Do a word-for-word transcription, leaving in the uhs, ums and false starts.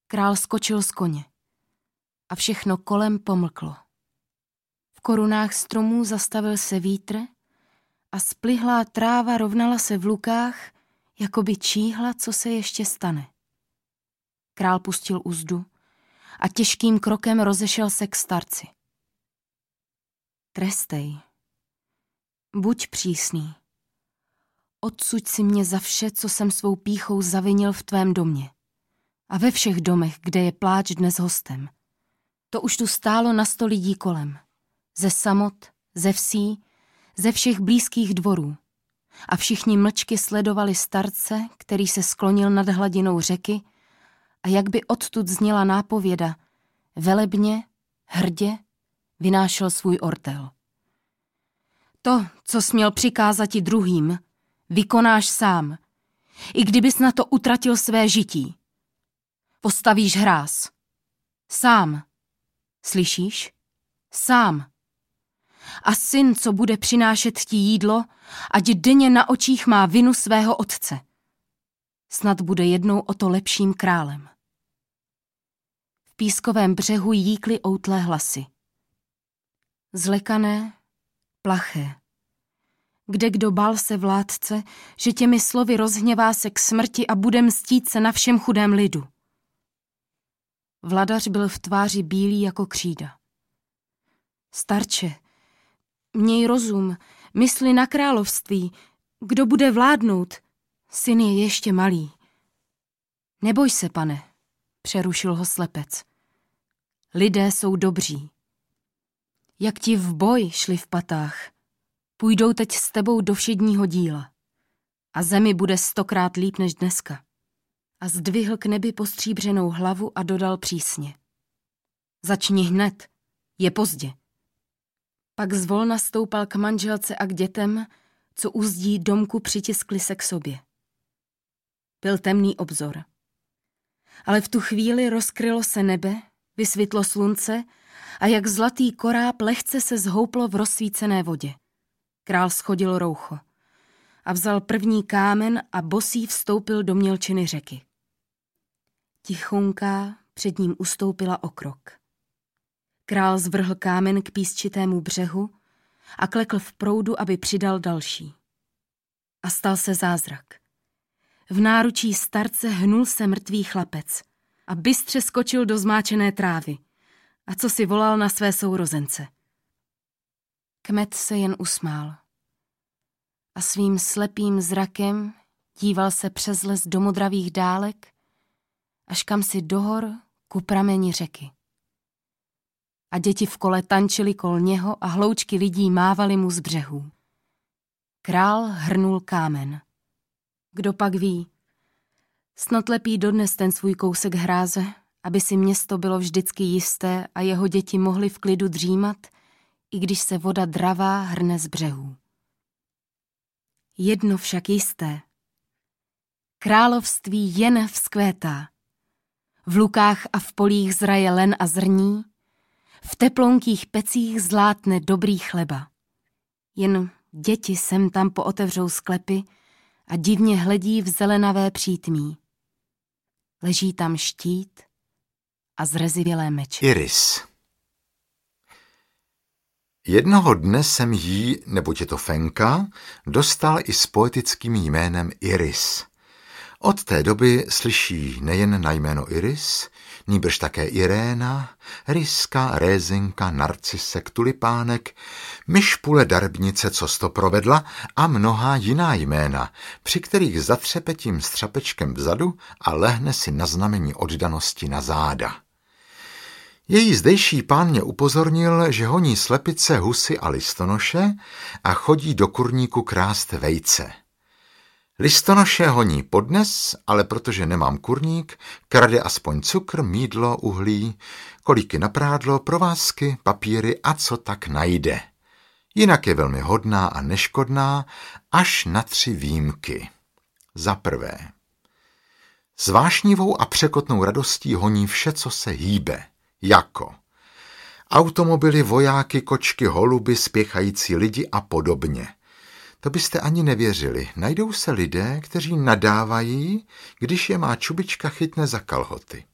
Král skočil z koně a všechno kolem pomlklo. V korunách stromů zastavil se vítr a splihlá tráva rovnala se v lukách, jako by číhla, co se ještě stane. Král pustil uzdu a těžkým krokem rozešel se k starci. Trestej. Buď přísný. Odsuď si mě za vše, co jsem svou pýchou zavinil v tvém domě. A ve všech domech, kde je pláč dnes hostem. To už tu stálo na sto lidí kolem. Ze samot, ze vsí, ze všech blízkých dvorů. A všichni mlčky sledovali starce, který se sklonil nad hladinou řeky a jak by odtud zněla nápověda, velebně, hrdě, vynášel svůj ortel. To, co směl přikázati druhým, vykonáš sám, i kdybys na to utratil své žití. Postavíš hráz. Sám. Slyšíš? Sám. A syn, co bude přinášet ti jídlo, ať denně na očích má vinu svého otce. Snad bude jednou o to lepším králem. V pískovém břehu jíkly outlé hlasy. Zlekané, plaché. Kdekdo bál se vládce, že těmi slovy rozhněvá se k smrti a bude mstít se na všem chudém lidu. Vladař byl v tváři bílý jako křída. Starče, měj rozum, mysli na království, kdo bude vládnout, syn je ještě malý. Neboj se, pane, přerušil ho slepec. Lidé jsou dobří. Jak ti v boj šli v patách, půjdou teď s tebou do všedního díla. A zemi bude stokrát líp než dneska. A zdvihl k nebi postříbřenou hlavu a dodal přísně. Začni hned, je pozdě. Pak zvolna stoupal k manželce a k dětem, co u zdí domku přitiskli se k sobě. Byl temný obzor. Ale v tu chvíli rozkrylo se nebe, vysvětlo slunce a jak zlatý koráb lehce se zhouplo v rozsvícené vodě. Král schodil roucho a vzal první kámen a bosý vstoupil do mělčiny řeky. Tichonká před ním ustoupila o krok. Král zvrhl kámen k písčitému břehu a klekl v proudu, aby přidal další. A stal se zázrak. V náručí starce hnul se mrtvý chlapec a bystře skočil do zmáčené trávy a co si volal na své sourozence. Kmet se jen usmál a svým slepým zrakem díval se přes les do modravých dálek až kam si dohor ku prameni řeky. A děti v kole tančily kol něho a hloučky lidí mávaly mu z břehů. Král hrnul kámen. Kdo pak ví, snad lepí dodnes ten svůj kousek hráze, aby si město bylo vždycky jisté a jeho děti mohly v klidu dřímat, i když se voda dravá hrne z břehů. Jedno však jisté. Království jen vzkvétá. V lukách a v polích zraje len a zrní, v teplonkých pecích zlátne dobrý chleba. Jen děti sem tam pootevřou sklepy a divně hledí v zelenavé přítmí. Leží tam štít a zrezivělé meče. Iris. Jednoho dne jsem jí, neboť je to Fenka, dostal i s poetickým jménem Iris. Od té doby slyší nejen na jméno Iris, nýbrž také Iréna, Ryska, Rézinka, Narcisek, Tulipánek, Myšpule Darbnice, co to provedla a mnohá jiná jména, při kterých zatřepetím střapečkem vzadu a lehne si na znamení oddanosti na záda. Její zdejší pán mě upozornil, že honí slepice, husy a listonoše a chodí do kurníku krást vejce. Listonoše honí podnes, ale protože nemám kurník, krade aspoň cukr, mýdlo, uhlí, kolíky na prádlo, provázky, papíry a co tak najde. Jinak je velmi hodná a neškodná, až na tři výjimky. Za prvé. S vášnivou a překotnou radostí honí vše, co se hýbe, jako automobily, vojáky, kočky, holuby, spěchající lidi a podobně. To byste ani nevěřili. Najdou se lidé, kteří nadávají, když je má čubička chytne za kalhoty.